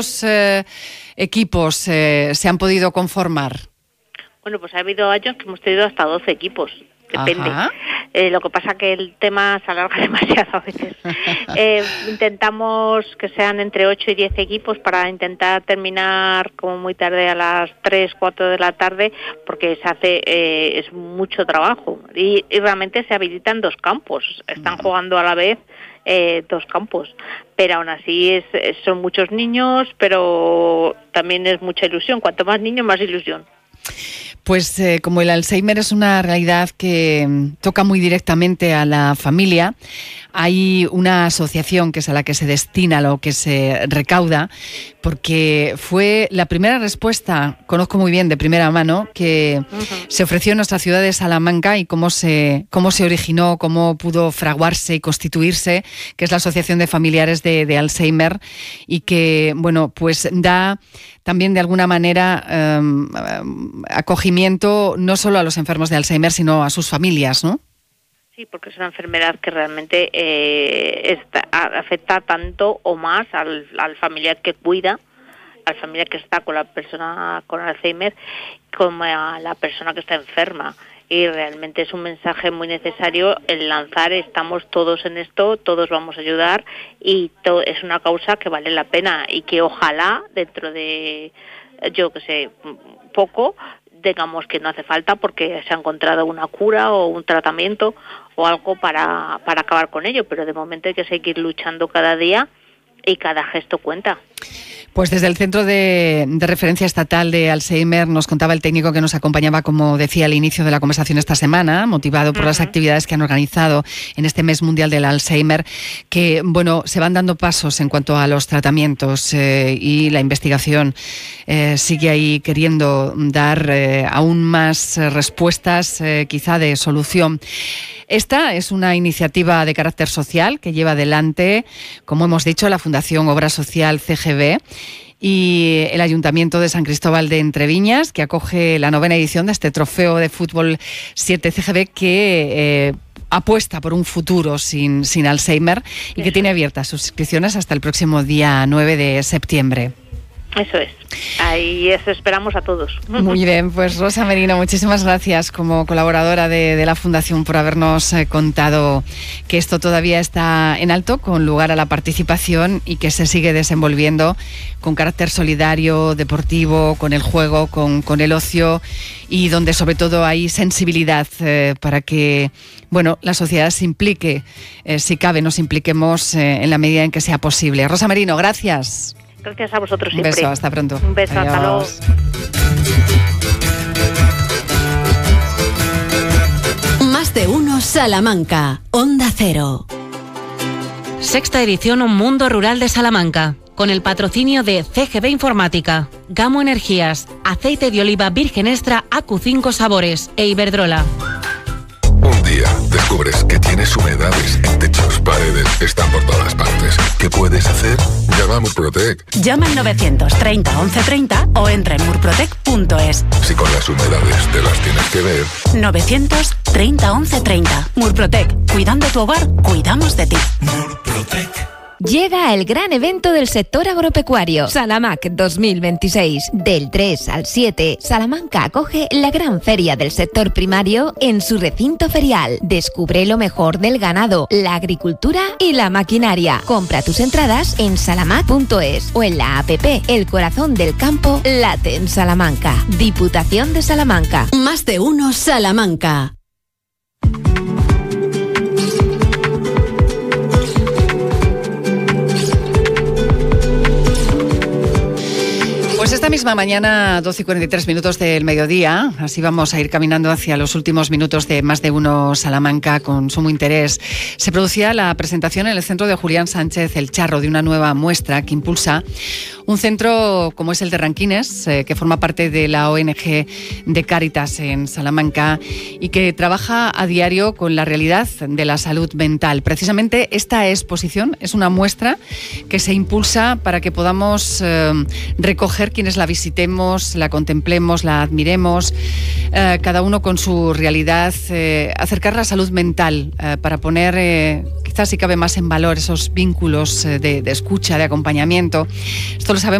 ¿cuántos equipos se han podido conformar? Bueno, pues ha habido años que hemos tenido hasta 12 equipos. Depende. Lo que pasa que el tema se alarga demasiado a veces. Intentamos que sean entre 8 y 10 equipos para intentar terminar como muy tarde a las 3, 4 de la tarde, porque se hace es mucho trabajo. Y realmente se habilitan 2 campos. Están jugando a la vez 2 campos. Pero aún así son muchos niños, pero también es mucha ilusión. Cuanto más niños, más ilusión. Pues como el Alzheimer es una realidad que toca muy directamente a la familia, hay una asociación que es a la que se destina lo que se recauda, porque fue la primera respuesta, conozco muy bien de primera mano, que se ofreció en nuestra ciudad de Salamanca y cómo se originó, cómo pudo fraguarse y constituirse, que es la Asociación de Familiares de Alzheimer, y que, bueno, pues da también de alguna manera acogimiento no solo a los enfermos de Alzheimer, sino a sus familias, ¿no? Sí, porque es una enfermedad que realmente afecta tanto o más al familiar que cuida, al familiar que está con la persona con Alzheimer, como a la persona que está enferma. Y realmente es un mensaje muy necesario el lanzar, estamos todos en esto, todos vamos a ayudar, y es una causa que vale la pena y que ojalá dentro de, yo que sé, poco, digamos que no hace falta porque se ha encontrado una cura o un tratamiento o algo para acabar con ello, pero de momento hay que seguir luchando cada día y cada gesto cuenta. Pues desde el Centro de Referencia Estatal de Alzheimer nos contaba el técnico que nos acompañaba, como decía al inicio de la conversación esta semana, motivado por las actividades que han organizado en este mes mundial del Alzheimer, que bueno, se van dando pasos en cuanto a los tratamientos y la investigación sigue ahí queriendo dar aún más respuestas quizá de solución. Esta es una iniciativa de carácter social que lleva adelante, como hemos dicho, la Fundación Obra Social CGB y el Ayuntamiento de San Cristóbal de Entreviñas, que acoge la 9ª edición de este Trofeo de Fútbol 7 CGB que apuesta por un futuro sin Alzheimer y que tiene abiertas sus inscripciones hasta el próximo día 9 de septiembre. Eso es. Ahí eso esperamos a todos. Muy bien, pues Rosa Merino, muchísimas gracias como colaboradora de la Fundación por habernos contado que esto todavía está en alto, con lugar a la participación y que se sigue desenvolviendo con carácter solidario, deportivo, con el juego, con el ocio y donde sobre todo hay sensibilidad para que bueno, la sociedad se implique, si cabe nos impliquemos en la medida en que sea posible. Rosa Merino, gracias. Gracias a vosotros siempre. Un beso, hasta pronto. Un beso, adiós. hasta luego. Más de uno Salamanca, Onda Cero. Sexta edición Un Mundo Rural de Salamanca, con el patrocinio de CGB Informática, Gamo Energías, Aceite de Oliva Virgen Extra AQ5 Sabores e Iberdrola. Un día descubres que tienes humedades en techos, paredes, están por todas partes. ¿Qué puedes hacer? Llama a Murprotec. Llama al 930 1130 o entra en murprotec.es. Si con las humedades te las tienes que ver. 930 1130. Murprotec. Cuidando tu hogar, cuidamos de ti. Murprotec. Llega el gran evento del sector agropecuario, Salamac 2026. Del 3 al 7, Salamanca acoge la gran feria del sector primario en su recinto ferial. Descubre lo mejor del ganado, la agricultura y la maquinaria. Compra tus entradas en salamac.es o en la app El Corazón del Campo late en Salamanca. Diputación de Salamanca. Más de uno Salamanca. Pues esta misma mañana, 12:43 del mediodía, así vamos a ir caminando hacia los últimos minutos de Más de uno Salamanca con sumo interés. Se producía la presentación en el centro de Julián Sánchez El Charro de una nueva muestra que impulsa un centro como es el de Ranquines, que forma parte de la ONG de Cáritas en Salamanca y que trabaja a diario con la realidad de la salud mental. Precisamente esta exposición es una muestra que se impulsa para que podamos recoger quienes la visitemos, la contemplemos, la admiremos, cada uno con su realidad, acercar la salud mental para poner quizás si cabe más en valor esos vínculos de escucha, de acompañamiento. Esto lo sabemos